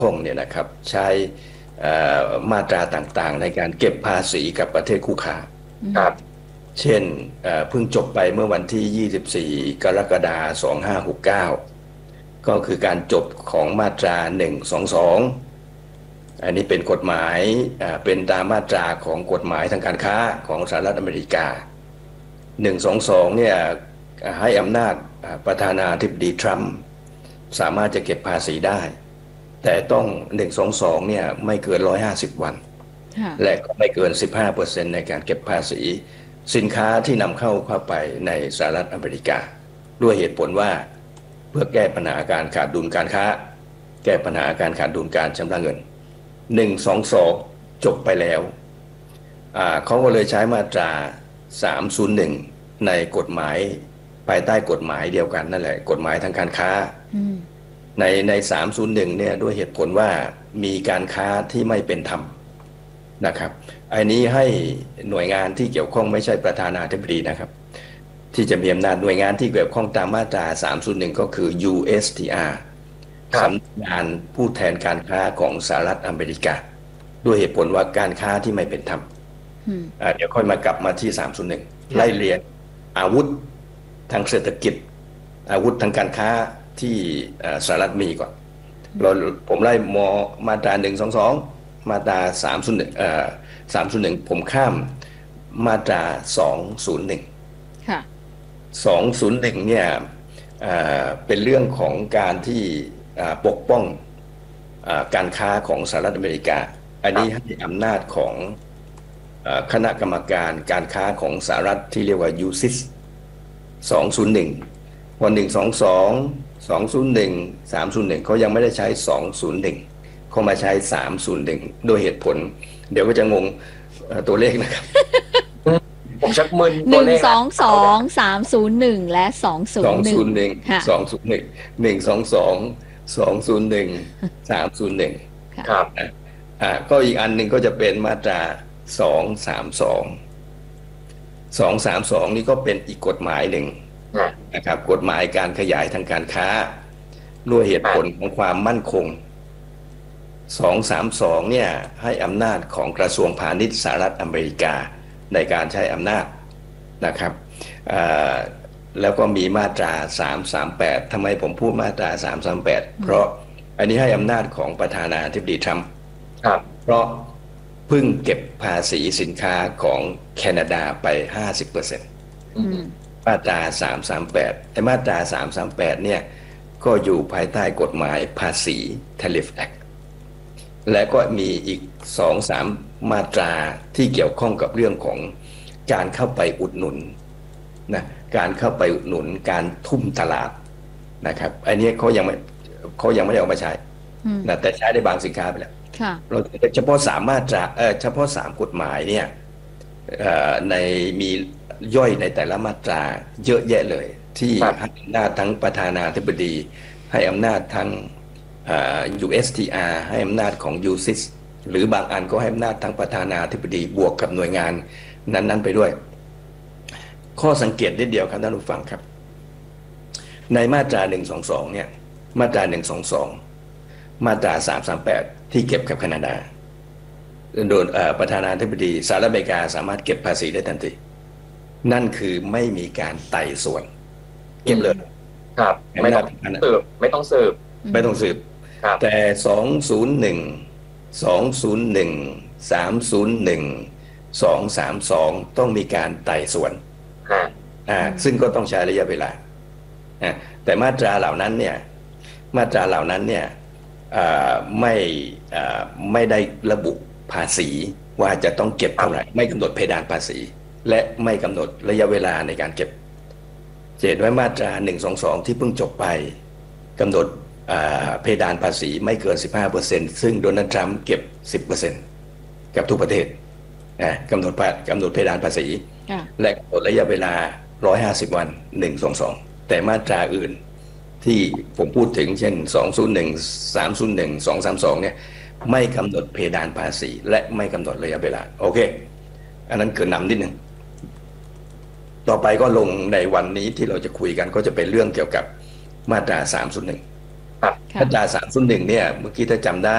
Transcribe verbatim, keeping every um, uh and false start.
ข้องเนี่ยนะครับใช้มาตราต่างๆในการเก็บภาษีกับประเทศคู่ค้าครับเช่นเพิ่งจบไปเมื่อวันที่ยี่สิบสี่กรกฎาคมสองพันห้าร้อยหกสิบเก้าก็คือการจบของมาตราหนึ่งสองสองอันนี้เป็นกฎหมายเป็นตามมาตราของกฎหมายทางการค้าของสหรัฐอเมริกาหนึ่งสองสองเนี่ยให้อำนาจประธานาธิบดีทรัมป์สามารถจะเก็บภาษีได้แต่ต้องหนึ่งสองสองเนี่ยไม่เกินร้อยห้าสิบวันและก็ไม่เกินสิบห้าเปอร์เซ็นต์ในการเก็บภาษีสินค้าที่นำเข้าเข้าไปในสหรัฐอเมริกาด้วยเหตุผลว่าเพื่อแก้ปัญหาการขาดดุลการค้าแก้ปัญหาการขาดดุลการชำระเงินหนึ่งสองสองจบไปแล้วเขาก็เลยใช้มาตราสามศูนย์หนึ่งในกฎหมายภายใต้กฎหมายเดียวกันนั่นแหละกฎหมายทางการค้าในในสามศูนย์หนึ่งเนี่ยด้วยเหตุผลว่ามีการค้าที่ไม่เป็นธรรมนะครับอันนี้ให้หน่วยงานที่เกี่ยวข้องไม่ใช่ประธานาธิบดีนะครับที่จะมีอำนาจหน่วยงานที่เกี่ยวข้องตามมาตราสามศูนย์หนึ่งก็คือ ยู เอส ที อาร์ สำนักงานผู้แทนการค้าของสหรัฐอเมริกาด้วยเหตุผลว่าการค้าที่ไม่เป็นธรรมเดี๋ยวค่อยมากลับมาที่สามศูนย์หนึ่งไล่เรียงอาวุธทางเศรษฐกิจอาวุธทางการค้าที่สหรัฐมีก่อนเราผมไล่มอมาตราหนึ่งสองสองมาตราสามศูนย์หนึ่งสามศูนย์หนึ่งผมข้ามมาตราสองศูนย์หนึ่งสองศูนย์หนึ่งเนี่ยเป็นเรื่องของการที่ปกป้องการค้าของสหรัฐอเมริกาอันนี้ให้อำนาจของคณะกรรมการการค้าของสหรัฐที่เรียกว่า ยู ซิส สองศูนย์หนึ่งวันหนึ่งสองสองสองศูนย์หนึ่งสามศูนย์หนึ่งเขายังไม่ได้ใช้สองศูนย์หนึ่งเขามาใช้สามศูนย์หนึ่งโดยเหตุผลเดี๋ยวก็จะงงตัวเลขนะครับผมชักมึนหนึ่งสองสองสามศูนย์หนึ่งและสองศูนย์หนึ่งสองศูนย์หนึ่งสองศูนย์หนึ่งหนึ่งสองสองสองศูนย์หนึ่งสามศูนย์หนึ่งครับอ่าก็อีกอันหนึ่งก็จะเป็นมาตราสองสามสองสองสามสองนี่ก็เป็นอีกกฎหมายหนึ่งนะครับกฎหมายการขยายทางการค้าด้วยเหตุผลของความมั่นคงสองสามสองเนี่ยให้อำนาจของกระทรวงพาณิชย์สหรัฐอเมริกาในการใช้อำนาจนะครับแล้วก็มีมาตราสามสามแปดทำไมผมพูดมาตราสามสามแปดเพราะอันนี้ให้อำนาจของประธานาธิบดีทรัมป์เพราะเพิ่งเก็บภาษีสินค้าของแคนาดาไป ห้าสิบเปอร์เซ็นต์ มาตราสามสามแปดแต่มาตราสามสามแปดเนี่ยก็อยู่ภายใต้กฎหมายภาษี Tariff Act และก็มีอีก สองสาม มาตราที่เกี่ยวข้องกับเรื่องของการเข้าไปอุดหนุนนะการเข้าไปอุดหนุนการทุ่มตลาดนะครับอันนี้เขายังไม่เขายังไม่ได้เอามาใช้นะแต่ใช้ได้บางสินค้าไปแล้วเราเฉพาะสามมาตราเออเฉพาะสามกฎหมายเนี่ยในมีย่อยในแต่ละมาตราเยอะแยะเลยที่ให้อำนาจทั้งประธานาธิบดีให้อำนาจทั้ง ยู เอส ที อาร์ ให้อำนาจของ ยู ซิส หรือบางอันก็ให้อำนาจทั้งประธานาธิบดีบวกกับหน่วยงานนั้นๆไปด้วยข้อสังเกตนิดเดียวครับท่านผู้ฟังครับในมาตราหนึ่งสองสองเนี่ยมาตราหนึ่งสองสองมาตราสามสามแปดที่เก็บกับแคนาดาโดยประธานาธิบดีสหรัฐอเมริกาสามารถเก็บภาษีได้ทันทีนั่นคือไม่มีการไต่สวนเก็บเลยครับไม่ต้องสืบไม่ต้องสืบไม่ต้องสืบแต่สองศูนย์หนึ่งสองศูนย์หนึ่งสามศูนย์หนึ่งสองสามสองต้องมีการไต่สวนอ่าซึ่งก็ต้องใช้ระยะเวลาอ่าแต่มาตราเหล่านั้นเนี่ยมาตราเหล่านั้นเนี่ยไม่ไม่ได้ระบุภาษีว่าจะต้องเก็บเท่าไหร่ไม่กำหนดเพดานภาษีและไม่กำหนดระยะเวลาในการเก็บเจตไว้มาตราหนึ่งสองสองที่เพิ่งจบไปกำหนดเพดานภาษีไม่เกิน สิบห้าเปอร์เซ็นต์ ซึ่งโดนัลด์ทรัมป์เก็บ สิบเปอร์เซ็นต์ กับทุกประเทศกำหนดกำหนดเพดานภาษีและกำหนดระยะเวลาหนึ่งร้อยห้าสิบวันหนึ่งสองสองแต่มาตราอื่นที่ผมพูดถึงเช่นสองศูนย์หนึ่ง สามศูนย์หนึ่ง สองสามสองเนี่ยไม่กำหนดเพดานภาษีและไม่กำหนดระยะเวลาโอเคอันนั้นเกินนำนิดนึงต่อไปก็ลงในวันนี้ที่เราจะคุยกันก็จะเป็นเรื่องเกี่ยวกับมาตราสามศูนย์หนึ่งมาตราสามศูนย์หนึ่งเนี่ยเมื่อกี้ถ้าจำได้